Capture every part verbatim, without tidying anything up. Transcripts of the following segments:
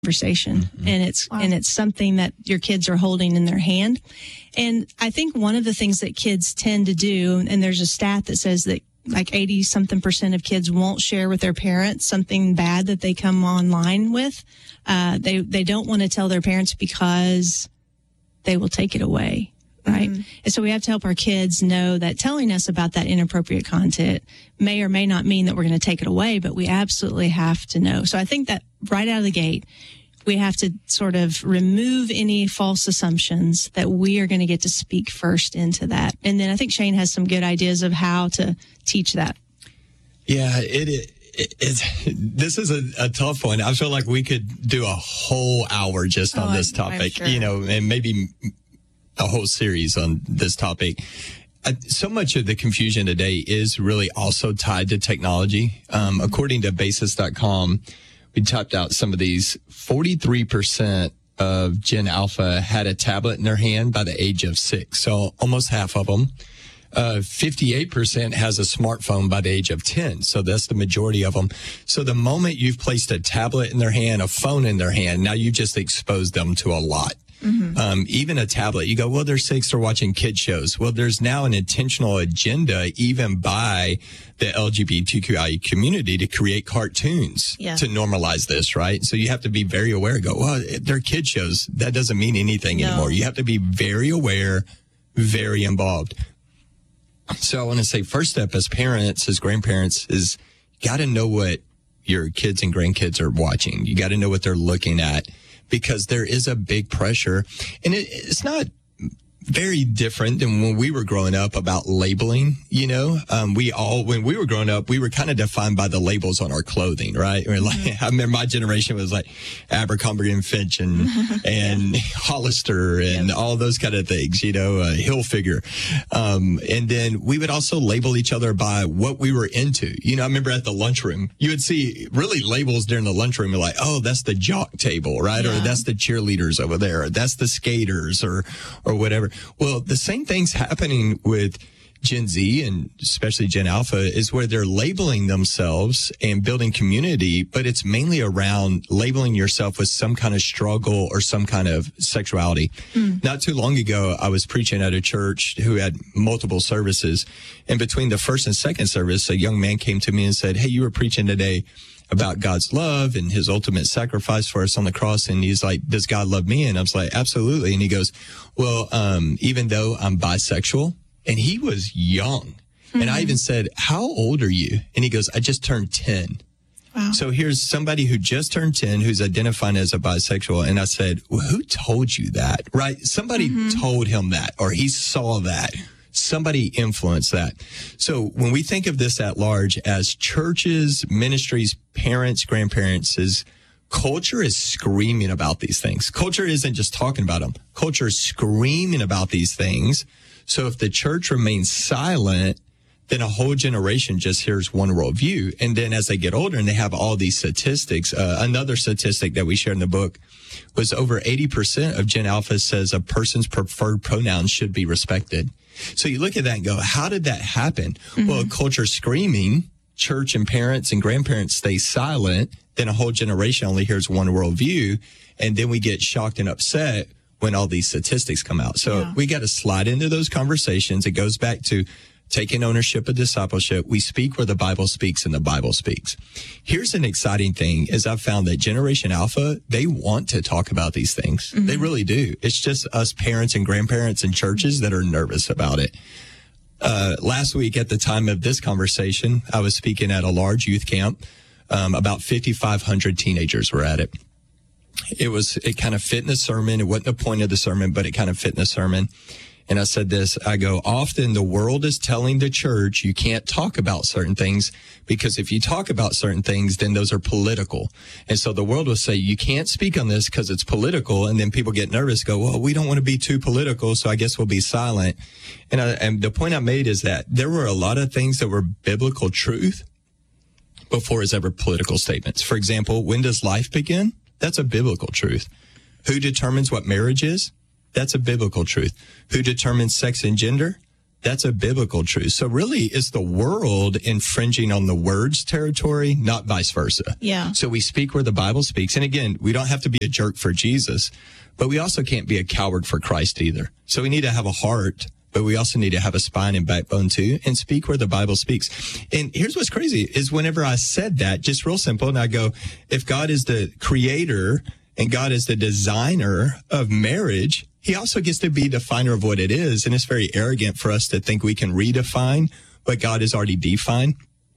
conversation, mm-hmm. and it's wow. and it's something that your kids are holding in their hand. And I think one of the things that kids tend to do, and there's a stat that says that like eighty something percent of kids won't share with their parents something bad that they come online with. Uh, they they don't want to tell their parents because they will take it away. Right. Mm-hmm. And so we have to help our kids know that telling us about that inappropriate content may or may not mean that we're going to take it away, but we absolutely have to know. So I think that right out of the gate, we have to sort of remove any false assumptions that we are going to get to speak first into that. And then I think Shane has some good ideas of how to teach that. Yeah, it is. It's, this is a, a tough one. I feel like we could do a whole hour just on oh, this topic, sure. you know, and maybe a whole series on this topic. Uh, so much of the confusion today is really also tied to technology. Um, mm-hmm. According to basis dot com, we typed out some of these. forty-three percent of Gen Alpha had a tablet in their hand by the age of six. So almost half of them. Uh, fifty-eight percent has a smartphone by the age of ten. So that's the majority of them. So the moment you've placed a tablet in their hand, a phone in their hand, now you just exposed them to a lot. Mm-hmm. Um, even a tablet, you go, well, they're six, they're watching kid shows. Well, there's now an intentional agenda, even by the L G B T Q I community, to create cartoons yeah. to normalize this, right? So you have to be very aware. Go, well, they're kid shows. That doesn't mean anything no. anymore. You have to be very aware, very involved. So I want to say first step as parents, as grandparents, is you got to know what your kids and grandkids are watching. You got to know what they're looking at, because there is a big pressure. And it, it's not very different than when we were growing up about labeling, you know. Um, we all, when we were growing up, we were kind of defined by the labels on our clothing, right? We're like, mm-hmm. I remember my generation was like Abercrombie and Finch and, and Hollister and yep. all those kind of things, you know, uh, Hilfiger. Um, and then we would also label each other by what we were into. You know, I remember at the lunchroom, you would see really labels during the lunchroom, like, oh, that's the jock table, right? Yeah. Or that's the cheerleaders over there. Or that's the skaters or, or whatever. Well, the same thing's happening with Gen Z and especially Gen Alpha, is where they're labeling themselves and building community, but it's mainly around labeling yourself with some kind of struggle or some kind of sexuality. Mm. Not too long ago, I was preaching at a church who had multiple services. And between the first and second service, a young man came to me and said, hey, you were preaching today about God's love and his ultimate sacrifice for us on the cross. And he's like, does God love me? And I was like, absolutely. And he goes, well, um, even though I'm bisexual, and he was young. Mm-hmm. And I even said, how old are you? And he goes, I just turned ten. Wow. So here's somebody who just turned ten, who's identifying as a bisexual. And I said, well, who told you that? Right? Somebody mm-hmm. told him that, or he saw that. Somebody influenced that. So when we think of this at large as churches, ministries, parents, grandparents, is culture is screaming about these things. Culture isn't just talking about them. Culture is screaming about these things. So if the church remains silent, then a whole generation just hears one worldview. And then as they get older and they have all these statistics, uh, another statistic that we share in the book was over eighty percent of Gen Alpha says a person's preferred pronouns should be respected. So you look at that and go, how did that happen? Mm-hmm. Well, culture screaming, church and parents and grandparents stay silent, then a whole generation only hears one worldview, and then we get shocked and upset when all these statistics come out. So yeah. we got to slide into those conversations. It goes back to taking ownership of discipleship. We speak where the Bible speaks and the Bible speaks. Here's an exciting thing is I've found that Generation Alpha, they want to talk about these things. Mm-hmm. They really do. It's just us parents and grandparents and churches that are nervous about it. Uh, last week at the time of this conversation, I was speaking at a large youth camp. Um, about fifty-five hundred teenagers were at it. It was, it kind of fit in the sermon. It wasn't the point of the sermon, but it kind of fit in the sermon. And I said this, I go, often the world is telling the church you can't talk about certain things because if you talk about certain things, then those are political. And so the world will say you can't speak on this because it's political. And then people get nervous, go, well, we don't want to be too political, so I guess we'll be silent. And, I, and the point I made is that there were a lot of things that were biblical truth before it's ever political statements. For example, when does life begin? That's a biblical truth. Who determines what marriage is? That's a biblical truth. Who determines sex and gender? That's a biblical truth. So really, it's the world infringing on the word's territory, not vice versa. Yeah. So we speak where the Bible speaks. And again, we don't have to be a jerk for Jesus, but we also can't be a coward for Christ either. So we need to have a heart, but we also need to have a spine and backbone too, and speak where the Bible speaks. And here's what's crazy is whenever I said that, just real simple, and I go, if God is the creator and God is the designer of marriage, he also gets to be definer of what it is. And it's very arrogant for us to think we can redefine what God has already defined.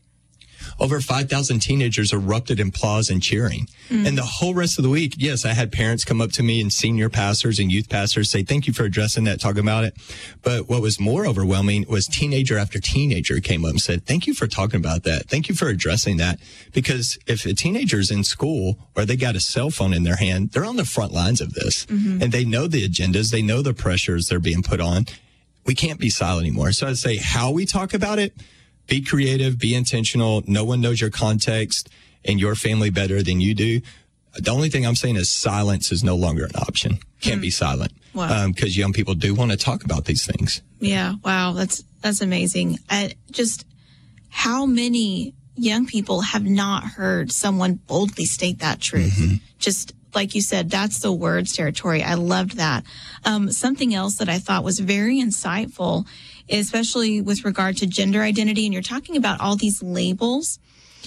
Over five thousand teenagers erupted in applause and cheering. Mm. And the whole rest of the week, yes, I had parents come up to me and senior pastors and youth pastors say, thank you for addressing that, talking about it. But what was more overwhelming was teenager after teenager came up and said, thank you for talking about that. Thank you for addressing that. Because if a teenager's in school or they got a cell phone in their hand, they're on the front lines of this. Mm-hmm. And they know the agendas. They know the pressures they're being put on. We can't be silent anymore. So I'd say how we talk about it, be creative, be intentional. No one knows your context and your family better than you do. The only thing I'm saying is silence is no longer an option. Can't mm. be silent. Wow. Um, because young people do want to talk about these things. Yeah. Wow. That's, that's amazing. I, just how many young people have not heard someone boldly state that truth? Mm-hmm. Just like you said, that's the word's territory. I loved that. Um, something else that I thought was very insightful, especially with regard to gender identity, and you're talking about all these labels,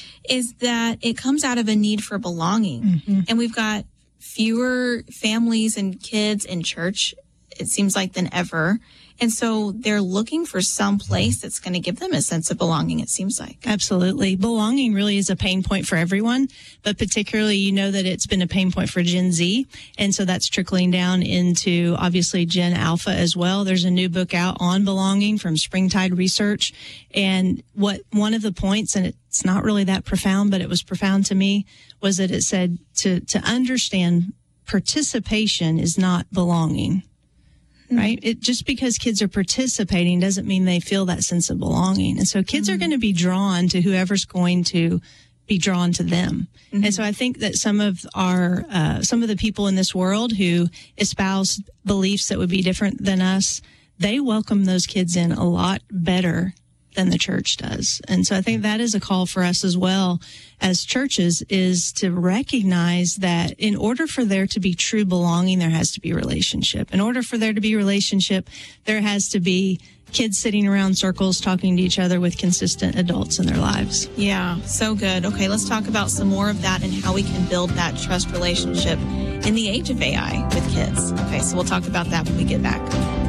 is that it comes out of a need for belonging. Mm-hmm. And we've got fewer families and kids in church, it seems like, than ever. And so they're looking for some place that's going to give them a sense of belonging, it seems like. Absolutely. Belonging really is a pain point for everyone, but particularly, you know that it's been a pain point for Gen Z. And so that's trickling down into, obviously, Gen Alpha as well. There's a new book out on belonging from Springtide Research. And what one of the points, and it's not really that profound, but it was profound to me, was that it said to, to understand participation is not belonging. Right? It just because kids are participating doesn't mean they feel that sense of belonging. And so kids mm-hmm. are going to be drawn to whoever's going to be drawn to them. Mm-hmm. And so I think that some of our, uh, some of the people in this world who espouse beliefs that would be different than us, they welcome those kids in a lot better than the church does. And so I think that is a call for us as well as churches, is to recognize that in order for there to be true belonging, there has to be relationship. In order for there to be relationship, there has to be kids sitting around circles talking to each other with consistent adults in their lives. Yeah, so good. Okay, let's talk about some more of that and how we can build that trust relationship in the age of A I with kids. Okay, so we'll talk about that when we get back.